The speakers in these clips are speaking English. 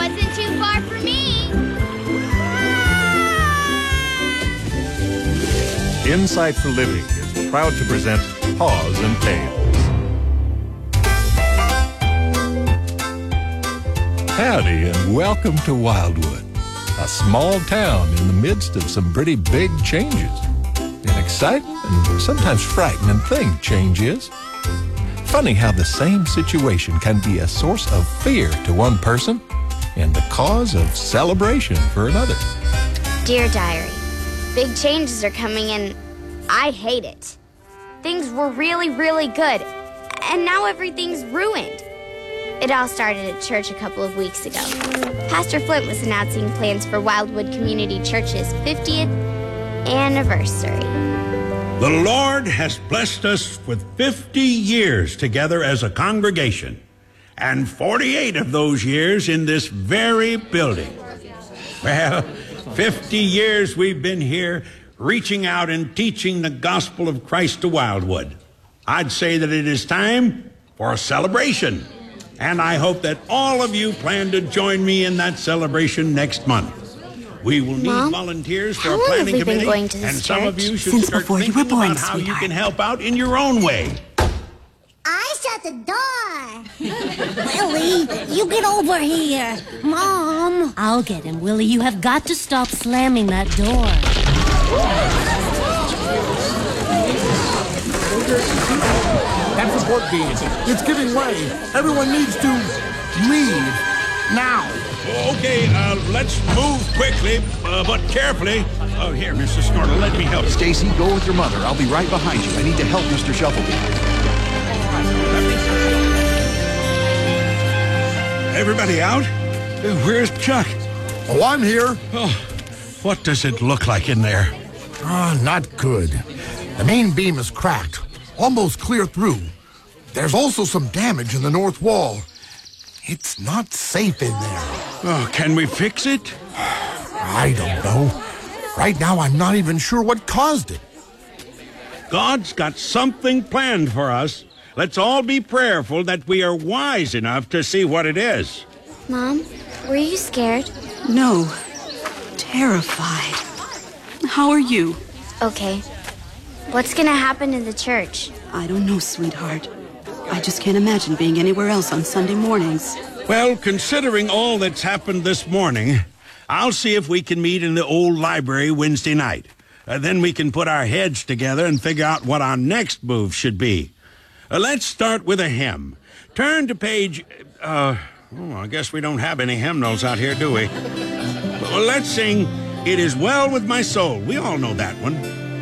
wasn't too far for me. Insight for Living is proud to present Paws and Tales. Howdy and welcome to Wildwood, a small town in the midst of some pretty big changes. An exciting and sometimes frightening thing change is. Funny how the same situation can be a source of fear to one person and the cause of celebration for another. Dear Diary, big changes are coming and I hate it. Things were really, really good, and now everything's ruined. It all started at church a couple of weeks ago. Pastor Flint was announcing plans for Wildwood Community Church's 50th anniversary. The Lord has blessed us with 50 years together as a congregation, and 48 of those years in this very building. Well, 50 years we've been here reaching out and teaching the gospel of Christ to Wildwood. I'd say that it is time for a celebration, and I hope that all of you plan to join me in that celebration next month. We will need Mom, volunteers for how a long planning have we been committee, going to this and some of church? you should Since start before you thinking were born, about how you sweetheart. can help out in your own way. I shut the door. Willie, you get over here. Mom. I'll get him, Willie. You have got to stop slamming that door. That support beam. It's giving way. Everyone needs to leave now. Okay, let's move quickly, but carefully. Here, Mr. Snortle, let me help. Stacy, go with your mother. I'll be right behind you. I need to help Mr. Shuffleby. Everybody out? Where's Chuck? Oh, I'm here. Oh, what does it look like in there? Not good. The main beam is cracked, almost clear through. There's also some damage in the north wall. It's not safe in there. Oh, can we fix it? I don't know. Right now, I'm not even sure what caused it. God's got something planned for us. Let's all be prayerful that we are wise enough to see what it is. Mom, were you scared? No. Terrified. How are you? Okay. What's gonna happen in the church? I don't know, sweetheart. I just can't imagine being anywhere else on Sunday mornings. Well, considering all that's happened this morning, I'll see if we can meet in the old library Wednesday night. Then we can put our heads together and figure out what our next move should be. Let's start with a hymn. Turn to page... I guess we don't have any hymnals out here, do we? Well, let's sing It Is Well With My Soul. We all know that one.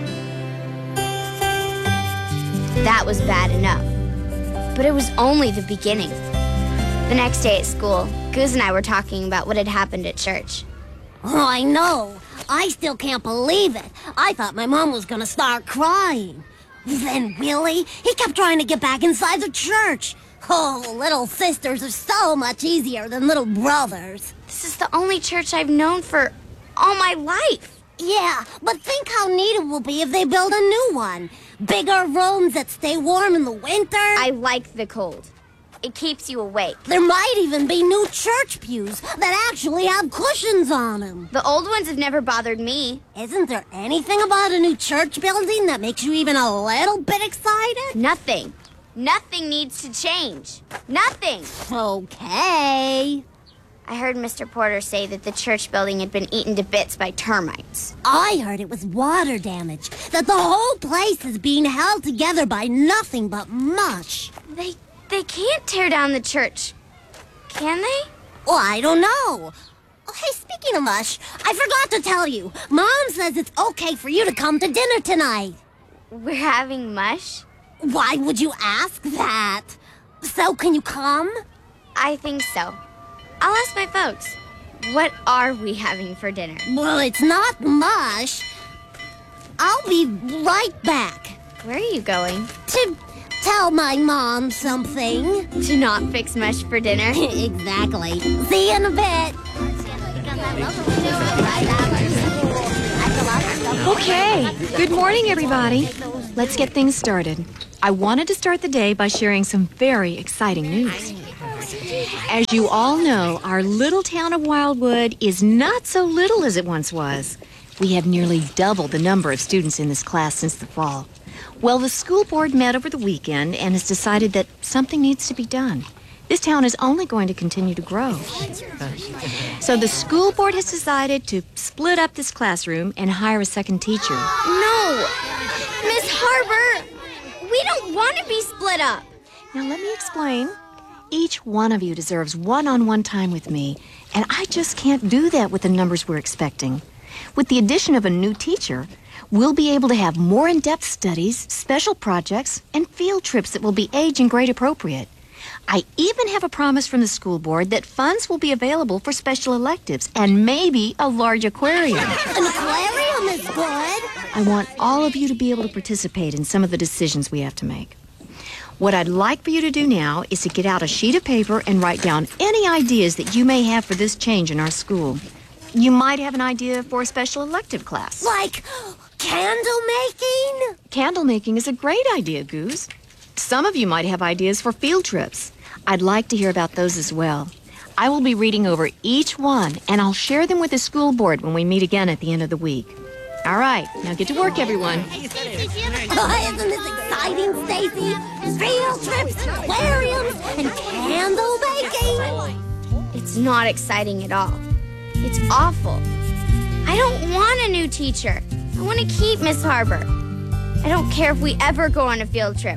That was bad enough. But it was only the beginning. The next day at school, Goose and I were talking about what had happened at church. Oh, I know. I still can't believe it. I thought my mom was gonna start crying. Then Willie, he kept trying to get back inside the church. Oh, little sisters are so much easier than little brothers. This is the only church I've known for all my life. Yeah, but think how neat it will be if they build a new one. Bigger rooms that stay warm in the winter. I like the cold. It keeps you awake. There might even be new church pews that actually have cushions on them. The old ones have never bothered me. Isn't there anything about a new church building that makes you even a little bit excited? Nothing. Nothing needs to change. Nothing. Okay. I heard Mr. Porter say that the church building had been eaten to bits by termites. I heard it was water damage, that the whole place is being held together by nothing but mush. They can't tear down the church, can they? Well, I don't know. Oh, hey, speaking of mush, I forgot to tell you. Mom says it's okay for you to come to dinner tonight. We're having mush? Why would you ask that? So, can you come? I think so. I'll ask my folks. What are we having for dinner? Well, it's not mush. I'll be right back. Where are you going? To tell my mom something. To not fix mush for dinner? Exactly. See you in a bit. Okay. Good morning, everybody. Let's get things started. I wanted to start the day by sharing some very exciting news. As you all know, our little town of Wildwood is not so little as it once was. We have nearly doubled the number of students in this class since the fall. Well, the school board met over the weekend and has decided that something needs to be done. This town is only going to continue to grow. So the school board has decided to split up this classroom and hire a second teacher. No! Miss Harbor, we don't want to be split up. Now, let me explain. Each one of you deserves one-on-one time with me, and I just can't do that with the numbers we're expecting. With the addition of a new teacher, we'll be able to have more in-depth studies, special projects, and field trips that will be age and grade appropriate. I even have a promise from the school board that funds will be available for special electives and maybe a large aquarium. An aquarium is good. I want all of you to be able to participate in some of the decisions we have to make. What I'd like for you to do now is to get out a sheet of paper and write down any ideas that you may have for this change in our school. You might have an idea for a special elective class. Like candle making? Candle making is a great idea, Goose. Some of you might have ideas for field trips. I'd like to hear about those as well. I will be reading over each one, and I'll share them with the school board when we meet again at the end of the week. All right, now get to work, everyone. Oh, isn't this exciting, Stacy? Field trips, aquariums, and candle making? It's not exciting at all. It's awful. I don't want a new teacher. I want to keep Miss Harbor. I don't care if we ever go on a field trip.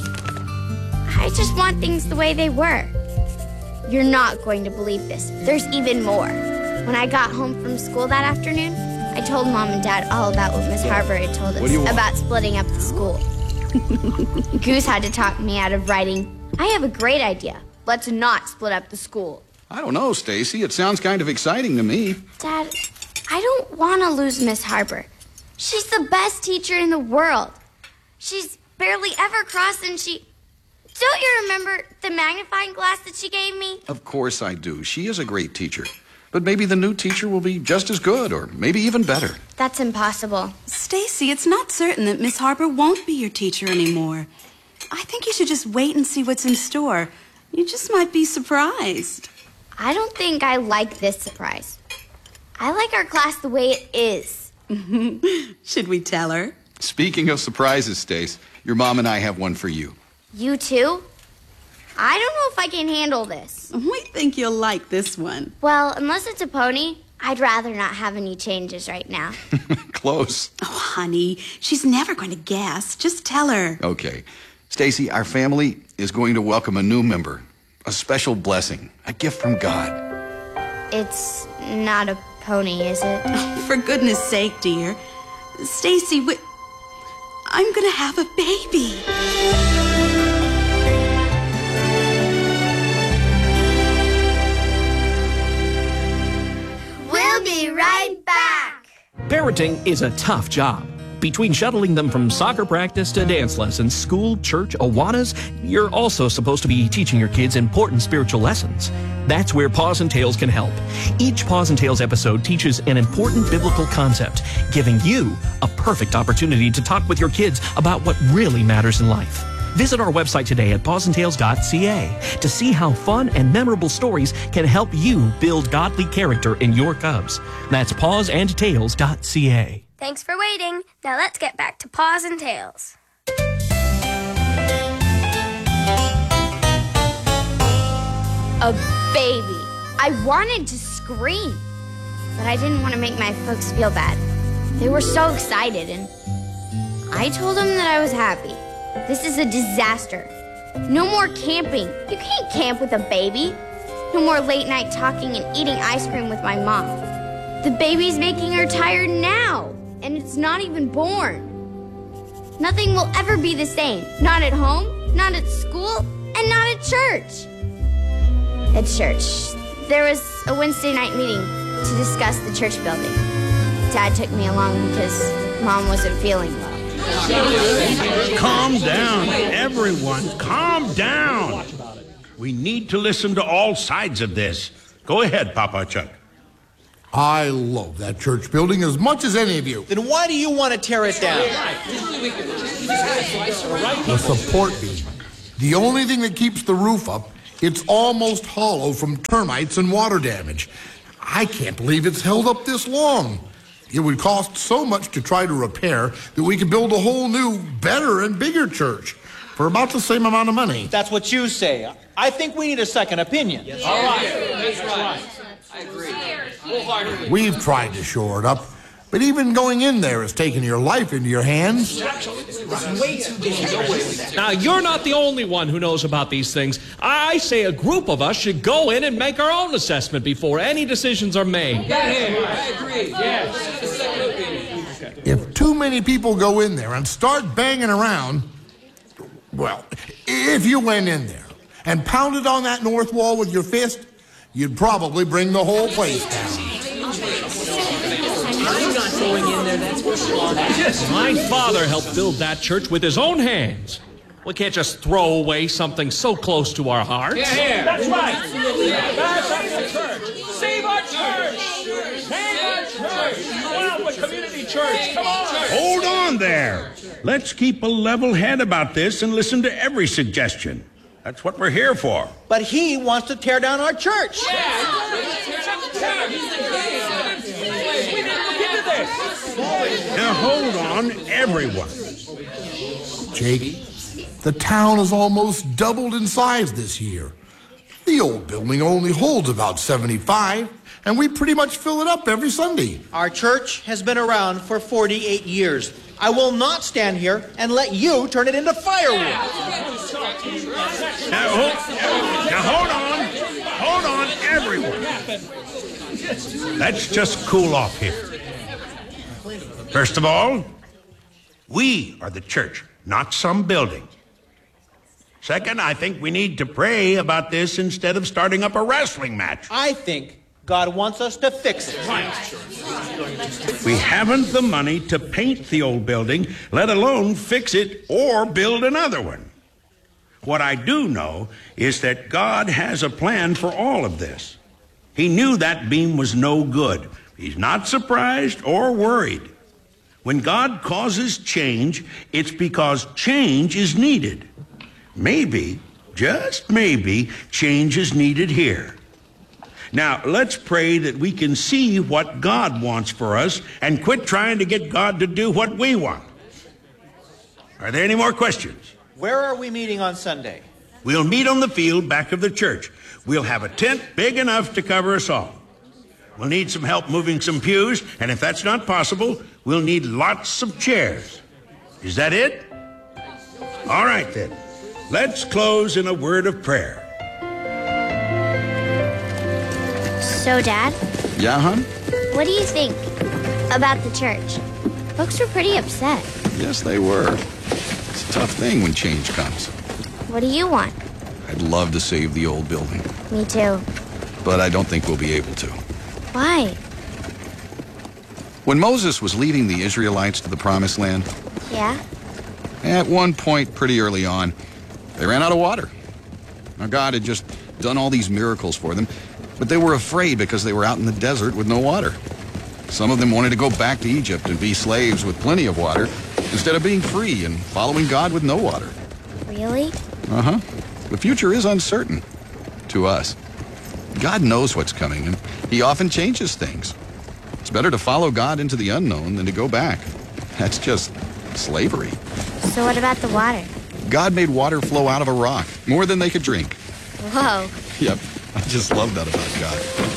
I just want things the way they were. You're not going to believe this. There's even more. When I got home from school that afternoon, I told Mom and Dad all about what Miss Harbor had told us about splitting up the school. Goose had to talk me out of writing, "I have a great idea. Let's not split up the school." I don't know, Stacy. It sounds kind of exciting to me. Dad, I don't want to lose Miss Harbor. She's the best teacher in the world. She's barely ever crossed, and she... Don't you remember the magnifying glass that she gave me? Of course I do. She is a great teacher. But maybe the new teacher will be just as good, or maybe even better. That's impossible. Stacy, it's not certain that Miss Harbor won't be your teacher anymore. I think you should just wait and see what's in store. You just might be surprised. I don't think I like this surprise. I like our class the way it is. Should we tell her? Speaking of surprises, Stace, your mom and I have one for you. You too? I don't know if I can handle this. We think you'll like this one. Well, unless it's a pony, I'd rather not have any changes right now. Close. Oh, honey, she's never going to guess. Just tell her. Okay. Stacy, our family is going to welcome a new member. A special blessing. A gift from God. It's not a pony, is it? Oh, for goodness sake, dear. Stacy, I'm going to have a baby. We'll be right back. Parenting is a tough job. Between shuttling them from soccer practice to dance lessons, school, church, Awanas, you're also supposed to be teaching your kids important spiritual lessons. That's where Paws and Tales can help. Each Paws and Tales episode teaches an important biblical concept, giving you a perfect opportunity to talk with your kids about what really matters in life. Visit our website today at pawsandtales.ca to see how fun and memorable stories can help you build godly character in your cubs. That's pawsandtales.ca. Thanks for waiting. Now let's get back to Paws and Tales. A baby. I wanted to scream, but I didn't want to make my folks feel bad. They were so excited, and I told them that I was happy. This is a disaster. No more camping. You can't camp with a baby. No more late night talking and eating ice cream with my mom. The baby's making her tired now, and it's not even born. Nothing will ever be the same. Not at home, not at school, and not at church. At church, there was a Wednesday night meeting to discuss the church building. Dad took me along because Mom wasn't feeling well. Calm down, everyone. Calm down. We need to listen to all sides of this. Go ahead, Papa Chuck. I love that church building as much as any of you. Then why do you want to tear it down? The support beam. The only thing that keeps the roof up It's almost hollow from termites and water damage. I can't believe it's held up this long. It would cost so much to try to repair that we could build a whole new, better and bigger church for about the same amount of money. That's what you say. I think we need a second opinion. Yes. All right. That's right. I agree. Wholeheartedly. We've tried to shore it up, but even going in there is taking your life into your hands. Now, you're not the only one who knows about these things. I say a group of us should go in and make our own assessment before any decisions are made. I agree. Yes. If too many people go in there and start banging around, well, if you went in there and pounded on that north wall with your fist, you'd probably bring the whole place down. I'm not going in there, that's for sure. My father helped build that church with his own hands. We can't just throw away something so close to our hearts. Yeah. That's right. That's the church. Save our church. Save our church. Wildwood Community Church. Come on. Hold on there. Let's keep a level head about this and listen to every suggestion. That's what we're here for. But he wants to tear down our church. Now hold on, everyone. Jake, the town has almost doubled in size this year. The old building only holds about 75, and we pretty much fill it up every Sunday. Our church has been around for 48 years. I will not stand here and let you turn it into firewood. Now hold on. Hold on, everyone. Let's just cool off here. First of all, we are the church, not some building. Second, I think we need to pray about this instead of starting up a wrestling match. I think God wants us to fix it. We haven't the money to paint the old building, let alone fix it or build another one. What I do know is that God has a plan for all of this. He knew that beam was no good. He's not surprised or worried. When God causes change, it's because change is needed. Maybe, just maybe, change is needed here. Now, let's pray that we can see what God wants for us and quit trying to get God to do what we want. Are there any more questions? Where are we meeting on Sunday? We'll meet on the field back of the church. We'll have a tent big enough to cover us all. We'll need some help moving some pews, and if that's not possible, we'll need lots of chairs. Is that it? All right, then. Let's close in a word of prayer. So, Dad? Yeah, hon? What do you think about the church? Folks were pretty upset. Yes, they were. It's a tough thing when change comes. What do you want? I'd love to save the old building. Me too. But I don't think we'll be able to. Why? When Moses was leading the Israelites to the Promised Land, Yeah? at one point pretty early on, they ran out of water. Now, God had just done all these miracles for them, but they were afraid because they were out in the desert with no water. Some of them wanted to go back to Egypt and be slaves with plenty of water instead of being free and following God with no water. Really? Uh-huh. The future is uncertain to us. God knows what's coming, and he often changes things. It's better to follow God into the unknown than to go back. That's just slavery. So what about the water? God made water flow out of a rock, more than they could drink. Whoa. Yep, I just love that about God.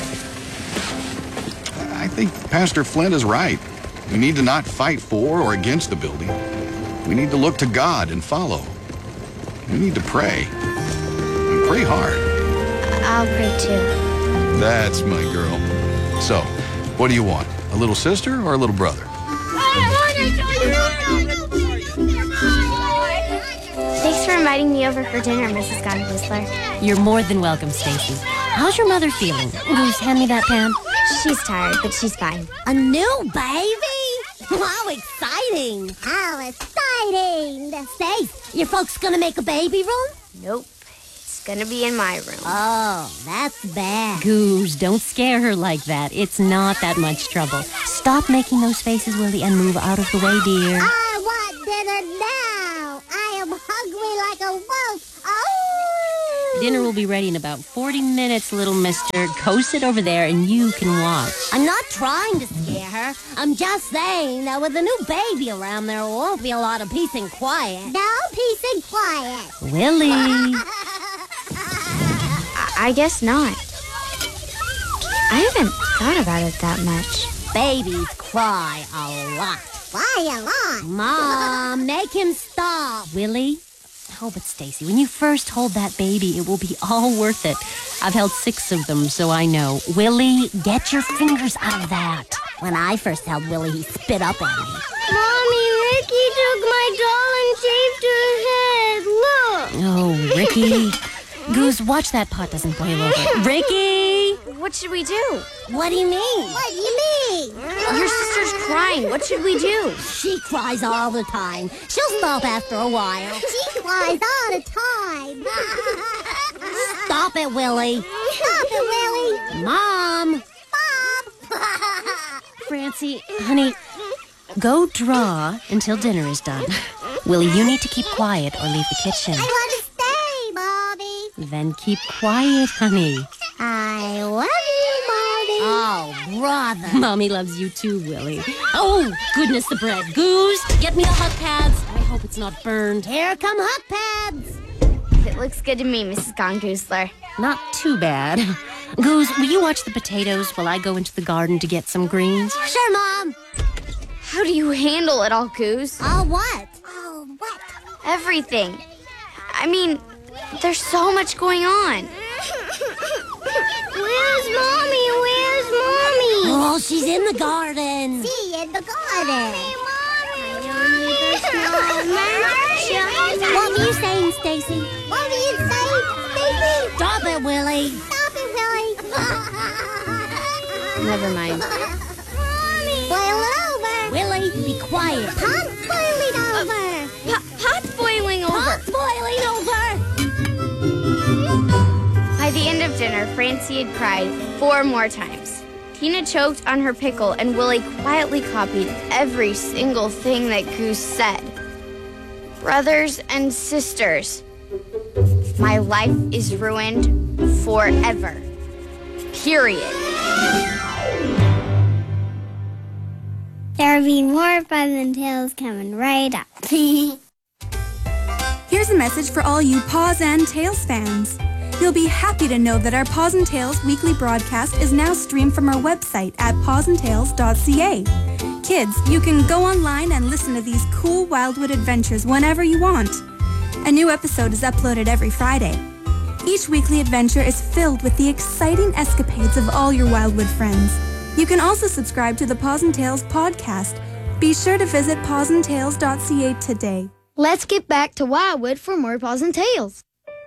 I think Pastor Flint is right. We need to not fight for or against the building. We need to look to God and follow. We need to pray. And pray hard. I'll pray too. That's my girl. So, what do you want? A little sister or a little brother? Thanks for inviting me over for dinner, Mrs. Gordon Whistler. You're more than welcome, Stacy. How's your mother feeling? Bruce, hand me that pan. She's tired, but she's fine. A new baby? How exciting! How exciting! Stace, your folks gonna make a baby room? Nope. It's gonna be in my room. Oh, that's bad. Goose, don't scare her like that. It's not that much trouble. Stop making those faces, Willie, and move out of the way, dear. I want dinner now. I am hungry like a wolf. Oh! Dinner will be ready in about 40 minutes, little mister. Go sit over there and you can watch. I'm not trying to scare her. I'm just saying that with a new baby around, there won't be a lot of peace and quiet. No peace and quiet. Willie. I guess not. I haven't thought about it that much. Babies cry a lot. Why a lot? Mom, make him stop. Willie? Oh, but Stacy, when you first hold that baby, it will be all worth it. I've held 6 of them, so I know. Willie, get your fingers out of that. When I first held Willie, he spit up at me. Mommy, Ricky took my doll and shaved her head. Look. Oh, Ricky. Goose, watch that pot doesn't boil over. Ricky! What should we do? What do you mean? What do you mean? Your sister's crying. What should we do? She cries all the time. She'll stop after a while. She cries all the time. Stop it, Willie. Stop it, Willie. Mom. Francie, honey, go draw until dinner is done. Willie, you need to keep quiet or leave the kitchen. I want to stay, Mommy. Then keep quiet, honey. I love you, Mommy. Oh, brother. Mommy loves you too, Willie. Oh, goodness, the bread. Goose, get me the hot pads. I hope it's not burned. Here come hot pads. It looks good to me, Mrs. Gongoosler. Not too bad. Goose, will you watch the potatoes while I go into the garden to get some greens? Sure, Mom. How do you handle it all, Goose? What? Oh, what? Everything. I mean, there's so much going on. Where's Mommy? Where's Mommy? Oh, she's in the garden. See, in the garden. What were you saying, Stacy? What were you saying, Stacy? Stop it, Willie. Stop it, Willie. Never mind. Boil it over. Willie, be quiet. Pot boiling over. Pot boiling over. Pot boiling over. By the end of dinner, Francie had cried 4 more times. Tina choked on her pickle, and Willie quietly copied every single thing that Goose said. Brothers and sisters, my life is ruined forever. Period. There'll be more Fun and Tales coming right up. Here's a message for all you Paws and Tales fans. You'll be happy to know that our Paws and Tales weekly broadcast is now streamed from our website at pawsandtales.ca. Kids, you can go online and listen to these cool Wildwood adventures whenever you want. A new episode is uploaded every Friday. Each weekly adventure is filled with the exciting escapades of all your Wildwood friends. You can also subscribe to the Paws and Tales podcast. Be sure to visit pawsandtales.ca today. Let's get back to Wildwood for more Paws and Tales.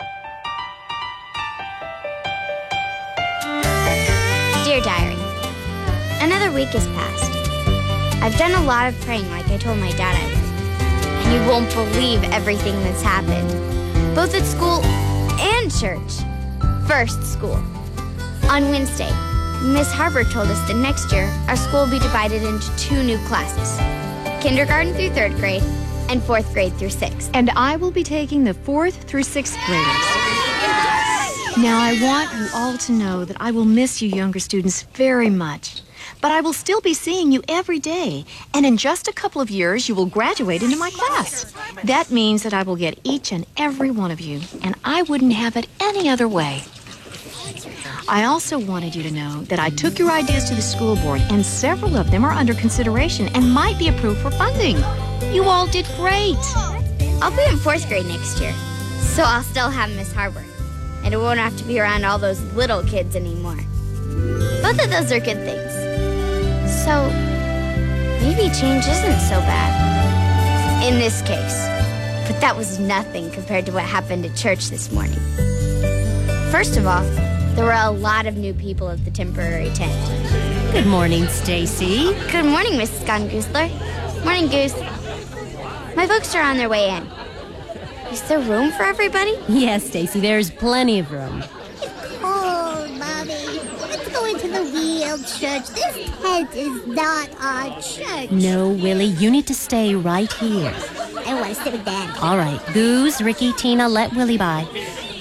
Dear Diary, another week has passed. I've done a lot of praying like I told my dad I would. And you won't believe everything that's happened, both at school and church. First, school. On Wednesday, Miss Harper told us that next year our school will be divided into 2 new classes, kindergarten through 3rd grade and 4th grade through 6th. And I will be taking the 4th through 6th graders. Now, I want you all to know that I will miss you younger students very much. But I will still be seeing you every day. And in just a couple of years, you will graduate into my class. That means that I will get each and every one of you. And I wouldn't have it any other way. I also wanted you to know that I took your ideas to the school board, and several of them are under consideration and might be approved for funding. You all did great. I'll be in 4th grade next year, so I'll still have Miss Harper. And I won't have to be around all those little kids anymore. Both of those are good things. So, maybe change isn't so bad. In this case. But that was nothing compared to what happened at church this morning. First of all, there were a lot of new people at the temporary tent. Good morning, Stacy. Good morning, Mrs. Gongoosler. Morning, Goose. My books are on their way in. Is there room for everybody? Yes, Stacy, there's plenty of room. Cold, Mommy. Let's go into the real church. This tent is not our church. No, Willie, you need to stay right here. I want to stay with Daddy. All right, Goose, Ricky, Tina, let Willie by. Stay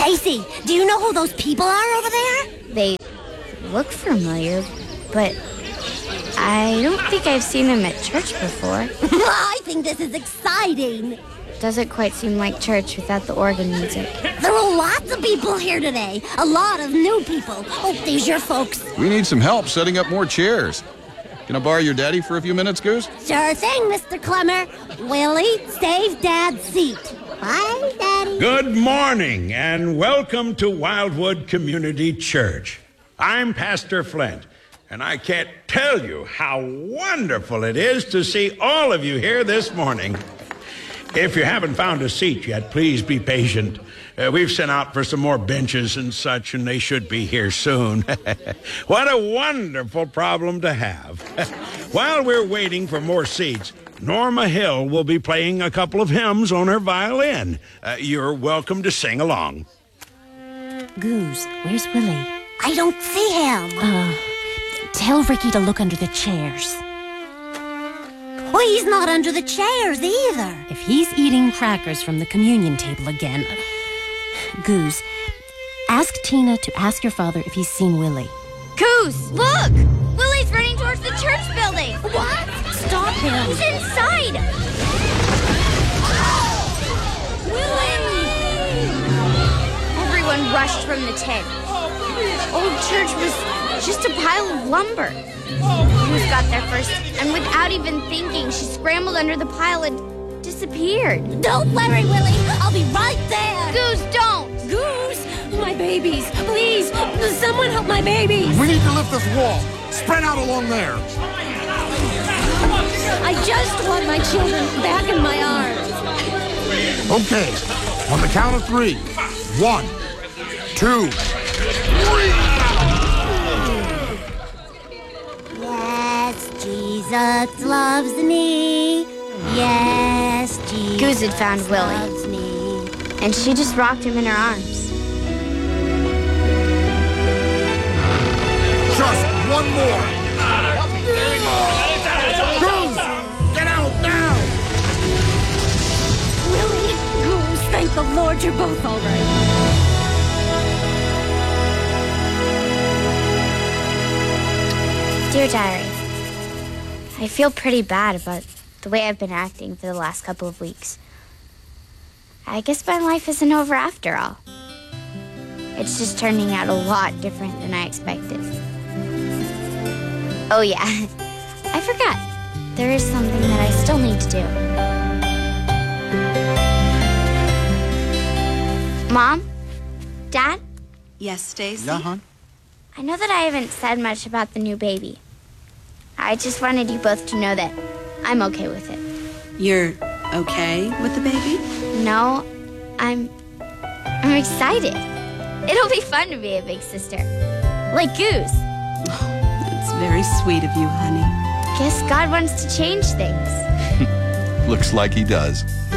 Stacy, do you know who those people are over there? They look familiar, but I don't think I've seen them at church before. I think this is exciting. Doesn't quite seem like church without the organ music. There are lots of people here today. A lot of new people. Oh, these your folks. We need some help setting up more chairs. Can I borrow your daddy for a few minutes, Goose? Sure thing, Mr. Clemmer. Willie, save Dad's seat. Bye, Daddy. Good morning and welcome to Wildwood Community Church. I'm Pastor Flint, and I can't tell you how wonderful it is to see all of you here this morning. If you haven't found a seat yet, please be patient. We've sent out for some more benches and such, and they should be here soon. What a wonderful problem to have. While we're waiting for more seats, Norma Hill will be playing a couple of hymns on her violin. You're welcome to sing along. Goose, where's Willie? I don't see him. Tell Ricky to look under the chairs. Well, he's not under the chairs either. If he's eating crackers from the communion table again... Goose, ask Tina to ask your father if he's seen Willie. Goose, look! Willie's running towards the church building. What? Stop him. He's inside. Willie! Everyone rushed from the tent. Old church was just a pile of lumber. Goose got there first, and without even thinking, she scrambled under the pile and disappeared. Don't worry, Willie. I'll be right there. Goose, don't! Goose! My babies! Please! Someone help my babies! We need to lift this wall. Spread out along there. I just want my children back in my arms. Okay, on the count of 3. 1, 2, 3. Yes, Jesus loves me. Yes, Jesus Goose had found Willie, loves me. and she just rocked him in her arms. Just one more. Goose, get out now. Willie! Goose, thank the Lord you're both all right. Dear Diary, I feel pretty bad about the way I've been acting for the last couple of weeks. I guess my life isn't over after all. It's just turning out a lot different than I expected. Oh yeah, I forgot. There is something that I still need to do. Mom? Dad? Yes, Stacy? Yeah, hon? I know that I haven't said much about the new baby. I just wanted you both to know that I'm okay with it. You're okay with the baby? No, I'm excited. It'll be fun to be a big sister. Like Goose. That's very sweet of you, honey. Guess God wants to change things. Looks like he does.